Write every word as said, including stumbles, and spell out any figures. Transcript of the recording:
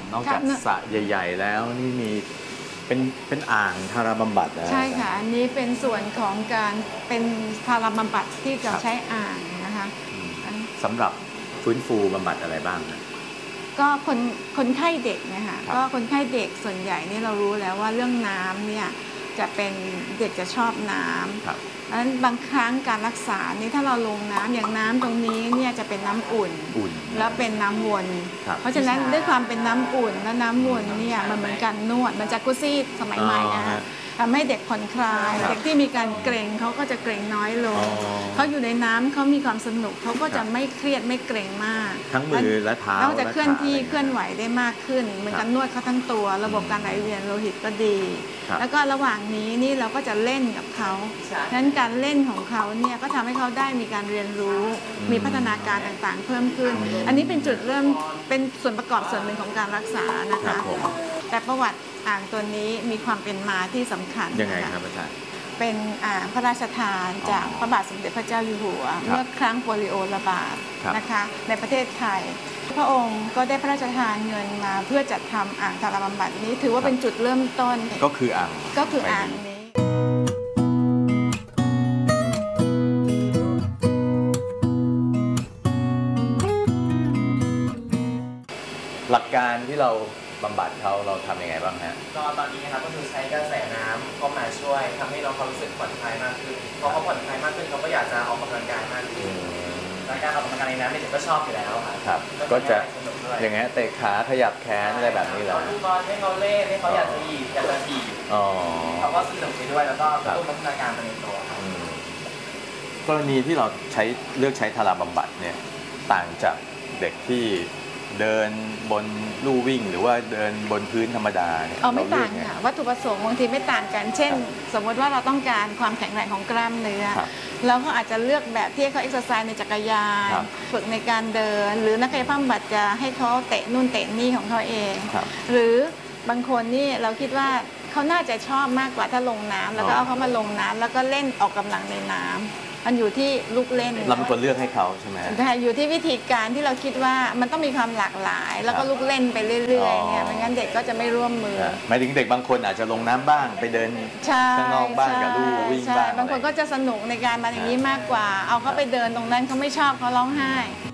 นอกจากสระใหญ่ๆแล้วนี่มีเป็นเป็นอ่างทาราบำบัดนะใช่ค่ะอันนี้เป็นส่วนของการเป็นทาราบำบัดที่จะใช้อ่างนะคะสำหรับฟื้นฟูบำบัดอะไรบ้างนะก็คนคนไข้เด็กนะคะก็คนไข้เด็กส่วนใหญ่นี่เรารู้แล้วว่าเรื่องน้ำเนี่ยจะเป็นเด็กจะชอบน้ำดังนั้นบางครั้งการรักษานี่ถ้าเราลงน้ำอย่างน้ำตรงนี้เนี่ยจะเป็นน้ำอุ่นแล้วเป็นน้ำวนเพราะฉะนั้นด้วยความเป็นน้ำอุ่นและน้ำวนเนี่ยมันเหมือนการนวดมันจะกุซี่สมัยใหม่นะคะทำให้เด็กผ่อนคลายเด็กที่มีการเกร็งเขาก็จะเกร็งน้อยลงเขาอยู่ในน้ำเขามีความสนุกเขาก็จะไม่เครียดไม่เกร็งมากทั้งมือและเท้าต้องจะเคลื่อนที่เคลื่อนไหวได้มากขึ้นเหมือนกันนวดเขาทั้งตัวระบบการไหลเวียนโลหิตก็ดีแล้วก็ระหว่างนี้นี่เราก็จะเล่นกับเขาดังนั้นการเล่นของเขาเนี่ยก็ทำให้เขาได้มีการเรียนรู้มีพัฒนาการต่างๆเพิ่มขึ้นอันนี้เป็นจุดเริ่มเป็นส่วนประกอบส่วนหนึ่งของการรักษานะคะแต่ประวัติอ่างตัวนี้มีความเป็นมาที่สำคัญยังไงครับอาจารย์เป็นอ่างพระราชทานจากพระบาทสมเด็จพระเจ้าอยู่หัวเมื่อครั้งโปลิโอระบาดนะคะในประเทศไทยพระองค์ก็ได้พระราชทานเงินมาเพื่อจัดทำอ่างทาราบำบัดนี้ถือว่าเป็นจุดเริ่มต้นก็คืออ่างก็คืออ่างนี้หลักการที่เราบำบัดเขาเราทำยังไงบ้างฮะก็ตอนนี้นะครับก็คือใช้กระแสน้ำเข้ามาช่วยทำให้น้องเขารู้สึกผ่อนคลายมากขึ้นพอเขาผ่อนคลายมากขึ้นเขาก็อยากจะออกกำลังกายมากขึ้นและการออกกำลังกายในน้ำเด็กก็ชอบอยู่แล้วครับก็จะอย่างเงี้ยเตะขาขยับแขนอะไรแบบนี้เหรอลูกบอลให้เขาเล่นให้เขาอยากจะหยิบอยากจะถีบเขาก็สนุกไปด้วยแล้วก็กระตุ้นพัฒนาการไปในตัวครับกรณีที่เราใช้เลือกใช้ทาราบำบัดเนี่ยต่างจากเด็กที่เดินบนลู่วิ่งหรือว่าเดินบนพื้นธรรมดาเนี่ยเอาไม่ต่างค่ะวัตถุประสงค์บางทีไม่ต่างกันเช่นสมมติว่าเราต้องการความแข็งแรงของกล้ามเนื้อเราก็อาจจะเลือกแบบที่เขาเอ็กซ์ไซส์ในจักรยานฝึกในการเดินหรือนักกายภาพบำบัดจะให้เขาเตะนู่นเตะนี่ของเขาเองหรือบางคนนี่เราคิดว่าเขาน่าจะชอบมากกว่าถ้าลงน้ำแล้วก็เอาเขามาลงน้ำแล้วก็เล่นออกกำลังในน้ำมันอยู่ที่ลูกเล่นเราเป็นคนเลือกให้เขาใช่ไหมใช่อยู่ที่วิธีการที่เราคิดว่ามันต้องมีความหลากหลายแล้วก็ลูกเล่นไปเรื่อยๆเนี่ยไม่งั้นเด็กก็จะไม่ร่วมมือหมายถึงเด็กบางคนอาจจะลงน้ำบ้างไปเดินข้างนอกบ้างกับลูกวิ่งบ้างบางคนก็จะสนุกในการมาอย่างนี้มากกว่าเอาเขาไปเดินตรงนั้นเขาไม่ชอบเขาร้องไห้